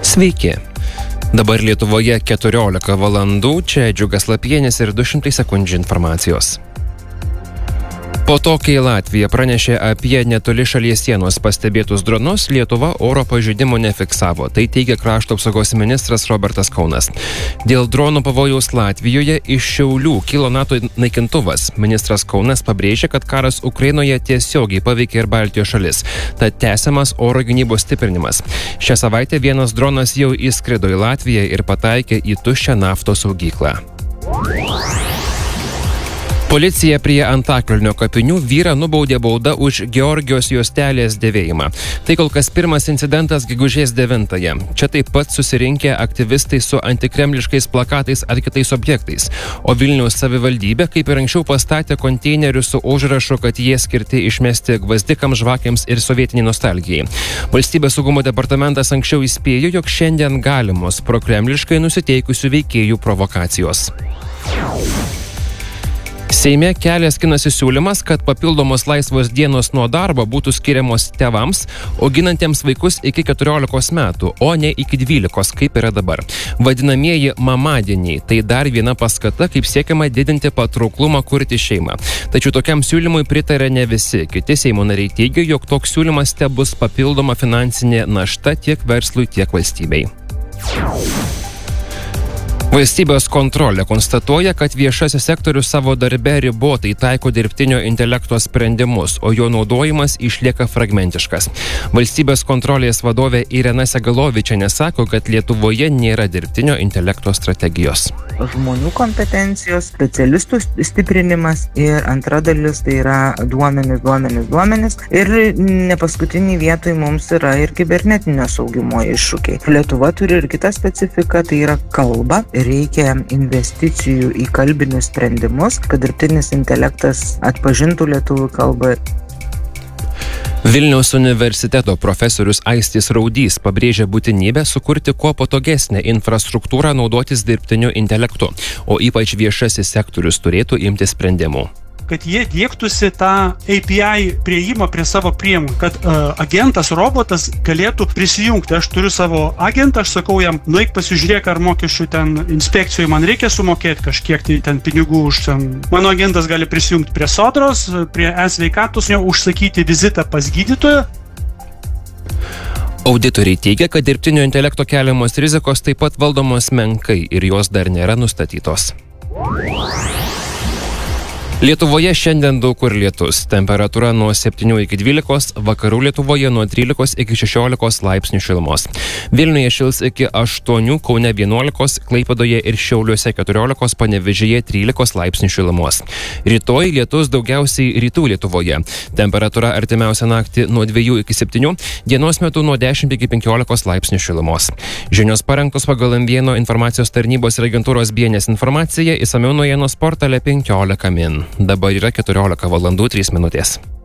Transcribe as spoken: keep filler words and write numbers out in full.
Sveiki. Dabar Lietuvoje keturiolika valandų, čia Džiugas Lapienis ir du šimtai sekundžių informacijos. Po to, kai Latvija pranešė apie netoli šalies sienos pastebėtus dronus, Lietuva oro pažeidimų nefiksavo. Tai teigia krašto apsaugos ministras Robertas Kaunas. Dėl dronų pavojaus Latvijoje iš Šiaulių kilo NATO naikintuvas. Ministras Kaunas pabrėžė, kad karas Ukrainoje tiesiogiai paveikė ir Baltijos šalis. Tad tęsiamas oro gynybos stiprinimas. Šią savaitę vienas dronas jau įskrido į Latviją ir pataikė į tuščią naftos saugyklą. Policija prie Antakalnio kapinių vyrą nubaudė bauda už Georgijos juostelės dėvėjimą. Tai kol kas pirmas incidentas gegužės devintąją. Čia taip pat susirinkę aktyvistai su antikremliškais plakatais ar kitais objektais. O Vilniaus savivaldybė, kaip ir anksčiau, pastatė konteinerius su užrašu, kad jie skirti išmesti gvazdikams, žvakėms ir sovietiniai nostalgijai. Valstybės saugumo departamentas anksčiau įspėjo, jog šiandien galimos prokremliškai nusiteikusių veikėjų provokacijos. Seime kelias skinasi siūlymas, kad papildomos laisvos dienos nuo darbo būtų skiriamos tėvams, auginantiems vaikus iki keturiolikos metų, o ne iki dvylikos, kaip yra dabar. Vadinamieji mamadieniai – tai dar viena paskata, kaip siekiama didinti patrauklumą kurti šeimą. Tačiau tokiam siūlymui pritarė ne visi. Kiti Seimo nariai teigia, jog toks siūlymas te bus papildoma finansinė našta tiek verslui, tiek valstybei. Valstybės kontrolė konstatuoja, kad viešasis sektorius savo darbe ribotai taiko dirbtinio intelekto sprendimus, o jo naudojimas išlieka fragmentiškas. Valstybės kontrolės vadovė Irena Segalovičienė sako, kad Lietuvoje nėra dirbtinio intelekto strategijos. Žmonių kompetencijos, specialistų stiprinimas ir antra dalis tai yra duomenys, duomenys, duomenys. Ir ne paskutinį vietoj mums yra ir kibernetinio saugimo iššūkiai. Lietuva turi ir kitą specifiką, tai yra kalba. Reikia investicijų į kalbinius sprendimus, kad dirbtinis intelektas atpažintų lietuvių kalbą. Vilniaus universiteto profesorius Aistis Raudys pabrėžia būtinybę sukurti kuo patogesnę infrastruktūrą naudotis dirbtiniu intelektu, o ypač viešasis sektorius turėtų imtis sprendimų. Kad jie dėktųsi tą A P I prieimą prie savo priemonių, kad uh, agentas, robotas galėtų prisijungti. Aš turiu savo agentą, aš sakau jam, nueik pasižiūrėk, ar mokesčių ten inspekcijoje man reikia sumokėti kažkiek tai ten pinigų už ten. Mano agentas gali prisijungti prie sodros, prie e-sveikatos, užsakyti vizitą pas gydytoją. Auditoriai teigia, kad dirbtinio intelekto keliamos rizikos taip pat valdomos menkai ir jos dar nėra nustatytos. Lietuvoje šiandien daug kur lietus. Temperatūra nuo septynių iki dvylikos, vakarų Lietuvoje nuo trylikos iki šešiolikos laipsnių šilumos. Vilniuje šils iki aštuonių, Kaune vienuolikos, Klaipėdoje ir Šiauliuose keturiolikos, Panevėžyje trylikos laipsnių šilumos. Rytoj lietus daugiausiai rytų Lietuvoje. Temperatūra artimiausią naktį nuo dviejų iki septynių, dienos metu nuo dešimt iki penkiolikos laipsnių šilumos. Žinios parengtos pagal M vieno informacijos tarnybos ir agentūros B N S informaciją, išsamiau naujienos portale penkiolika min. Dabar yra keturiolika valandų trys minutės.